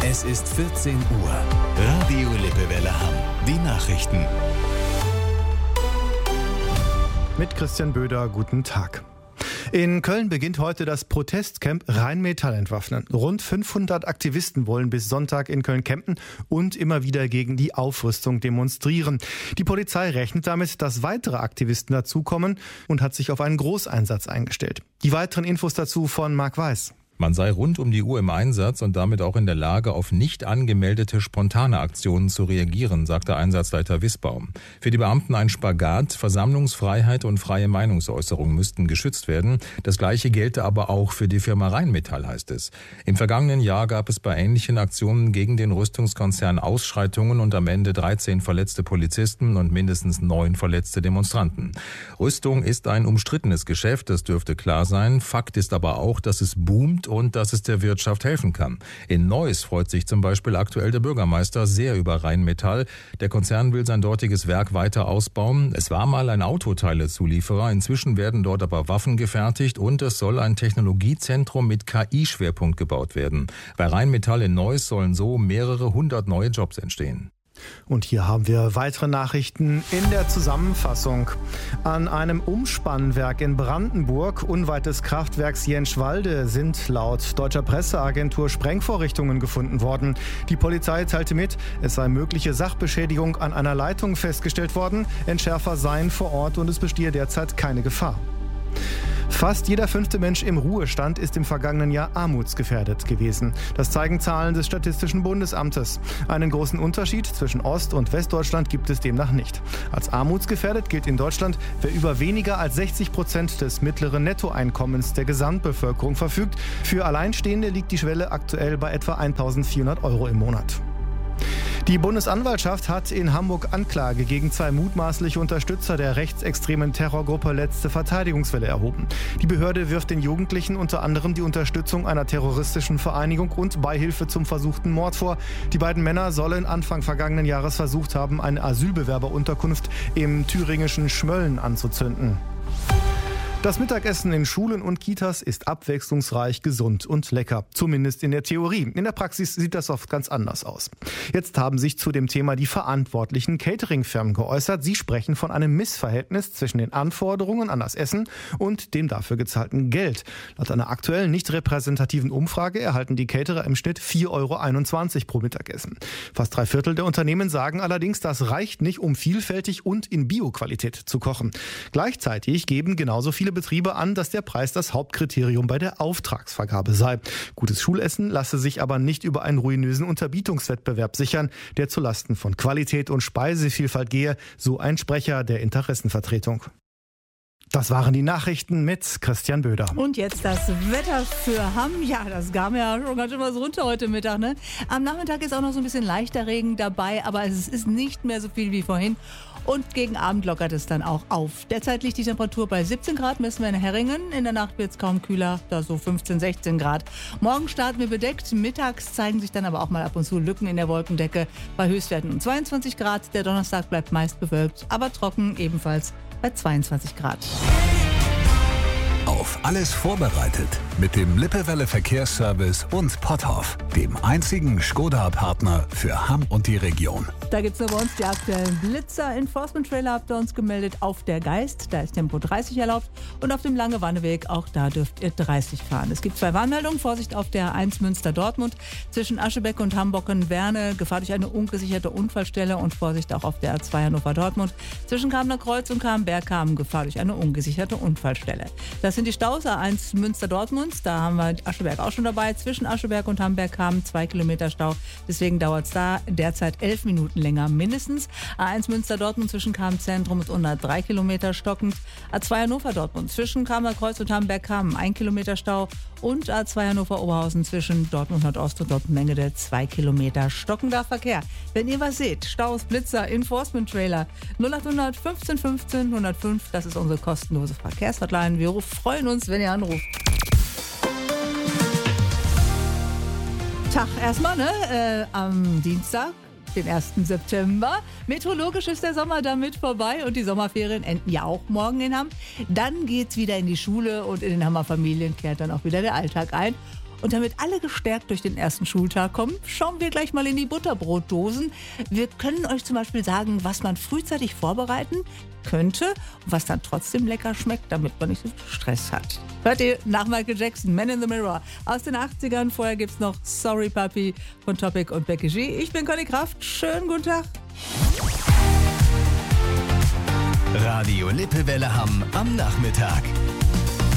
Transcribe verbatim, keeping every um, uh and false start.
Es ist vierzehn Uhr. Radio Lippewelle Hamm. Die Nachrichten. Mit Christian Böder, guten Tag. In Köln beginnt heute das Protestcamp Rheinmetall entwaffnen. Rund fünfhundert Aktivisten wollen bis Sonntag in Köln campen und immer wieder gegen die Aufrüstung demonstrieren. Die Polizei rechnet damit, dass weitere Aktivisten dazukommen und hat sich auf einen Großeinsatz eingestellt. Die weiteren Infos dazu von Marc Weiß. Man sei rund um die Uhr im Einsatz und damit auch in der Lage, auf nicht angemeldete spontane Aktionen zu reagieren, sagte Einsatzleiter Wissbaum. Für die Beamten ein Spagat, Versammlungsfreiheit und freie Meinungsäußerung müssten geschützt werden. Das Gleiche gelte aber auch für die Firma Rheinmetall, heißt es. Im vergangenen Jahr gab es bei ähnlichen Aktionen gegen den Rüstungskonzern Ausschreitungen und am Ende dreizehn verletzte Polizisten und mindestens neun verletzte Demonstranten. Rüstung ist ein umstrittenes Geschäft, das dürfte klar sein. Fakt ist aber auch, dass es boomt und dass es der Wirtschaft helfen kann. In Neuss freut sich zum Beispiel aktuell der Bürgermeister sehr über Rheinmetall. Der Konzern will sein dortiges Werk weiter ausbauen. Es war mal ein Autoteilezulieferer, inzwischen werden dort aber Waffen gefertigt und es soll ein Technologiezentrum mit K I-Schwerpunkt gebaut werden. Bei Rheinmetall in Neuss sollen so mehrere hundert neue Jobs entstehen. Und hier haben wir weitere Nachrichten in der Zusammenfassung. An einem Umspannwerk in Brandenburg, unweit des Kraftwerks Jenschwalde, sind laut deutscher Presseagentur Sprengvorrichtungen gefunden worden. Die Polizei teilte mit, es sei mögliche Sachbeschädigung an einer Leitung festgestellt worden. Entschärfer seien vor Ort und es bestehe derzeit keine Gefahr. Fast jeder fünfte Mensch im Ruhestand ist im vergangenen Jahr armutsgefährdet gewesen. Das zeigen Zahlen des Statistischen Bundesamtes. Einen großen Unterschied zwischen Ost- und Westdeutschland gibt es demnach nicht. Als armutsgefährdet gilt in Deutschland, wer über weniger als sechzig Prozent des mittleren Nettoeinkommens der Gesamtbevölkerung verfügt. Für Alleinstehende liegt die Schwelle aktuell bei etwa eintausendvierhundert Euro im Monat. Die Bundesanwaltschaft hat in Hamburg Anklage gegen zwei mutmaßliche Unterstützer der rechtsextremen Terrorgruppe Letzte Verteidigungswelle erhoben. Die Behörde wirft den Jugendlichen unter anderem die Unterstützung einer terroristischen Vereinigung und Beihilfe zum versuchten Mord vor. Die beiden Männer sollen Anfang vergangenen Jahres versucht haben, eine Asylbewerberunterkunft im thüringischen Schmölln anzuzünden. Das Mittagessen in Schulen und Kitas ist abwechslungsreich, gesund und lecker. Zumindest in der Theorie. In der Praxis sieht das oft ganz anders aus. Jetzt haben sich zu dem Thema die verantwortlichen Catering-Firmen geäußert. Sie sprechen von einem Missverhältnis zwischen den Anforderungen an das Essen und dem dafür gezahlten Geld. Laut einer aktuellen nicht repräsentativen Umfrage erhalten die Caterer im Schnitt vier Euro einundzwanzig pro Mittagessen. Fast drei Viertel der Unternehmen sagen allerdings, das reicht nicht, um vielfältig und in Bioqualität zu kochen. Gleichzeitig geben genauso viele Betriebe an, dass der Preis das Hauptkriterium bei der Auftragsvergabe sei. Gutes Schulessen lasse sich aber nicht über einen ruinösen Unterbietungswettbewerb sichern, der zulasten von Qualität und Speisevielfalt gehe, so ein Sprecher der Interessenvertretung. Das waren die Nachrichten mit Christian Böder. Und jetzt das Wetter für Hamm. Ja, das kam ja schon ganz schön was runter heute Mittag, ne? Am Nachmittag ist auch noch so ein bisschen leichter Regen dabei, aber es ist nicht mehr so viel wie vorhin. Und gegen Abend lockert es dann auch auf. Derzeit liegt die Temperatur bei siebzehn Grad, messen wir in Herringen. In der Nacht wird es kaum kühler, da so fünfzehn, sechzehn Grad. Morgen starten wir bedeckt. Mittags zeigen sich dann aber auch mal ab und zu Lücken in der Wolkendecke bei Höchstwerten um zweiundzwanzig Grad. Der Donnerstag bleibt meist bewölkt, aber trocken ebenfalls bei zweiundzwanzig Grad. Auf alles vorbereitet mit dem Lippewelle Verkehrsservice und Potthoff, dem einzigen Skoda-Partner für Hamm und die Region. Da gibt es nur bei uns die aktuellen Blitzer. Enforcement-Trailer habt ihr uns gemeldet auf der Geist. Da ist Tempo dreißig erlaubt. Und auf dem Lange-Wanneweg, auch da dürft ihr dreißig fahren. Es gibt zwei Warnmeldungen. Vorsicht auf der A eins Münster-Dortmund zwischen Aschebeck und Hambocken-Werne. Gefahr durch eine ungesicherte Unfallstelle. Und Vorsicht auch auf der A zwei Hannover-Dortmund zwischen Kamener Kreuz und Camberg-Kamen. Gefahr durch eine ungesicherte Unfallstelle. Das sind die Staus. A eins Münster-Dortmund. Da haben wir Ascheberg auch schon dabei. Zwischen Ascheberg und Hamberg-Kamen zwei Kilometer Stau. Deswegen dauert es da derzeit elf Minuten länger mindestens. A eins Münster-Dortmund zwischen Kamen-Zentrum ist unter drei Kilometer stockend. A zwei Hannover-Dortmund zwischen Kamener Kreuz und Hamberg-Kamen ein Kilometer Stau. Und A zwei Hannover-Oberhausen zwischen Dortmund Nordost und Dortmund-Mengede zwei Kilometer stockender Verkehr. Wenn ihr was seht, Staus, Blitzer, Enforcement-Trailer, null acht hundert fünfzehn fünfzehn hundertfünf, das ist unsere kostenlose Verkehrshotline. Wir freuen uns, wenn ihr anruft. Tag erstmal, ne? Äh, am Dienstag, den ersten September. Meteorologisch ist der Sommer damit vorbei und die Sommerferien enden ja auch morgen in Hamm. Dann geht's wieder in die Schule und in den Hammer Familien kehrt dann auch wieder der Alltag ein. Und damit alle gestärkt durch den ersten Schultag kommen, schauen wir gleich mal in die Butterbrotdosen. Wir können euch zum Beispiel sagen, was man frühzeitig vorbereiten könnte und was dann trotzdem lecker schmeckt, damit man nicht so viel Stress hat. Hört ihr nach Michael Jackson, Man in the Mirror aus den achtzigern. Vorher gibt es noch Sorry Papi von Topic und Becky G. Ich bin Conny Kraft. Schönen guten Tag. Radio Lippewelle Hamm am Nachmittag.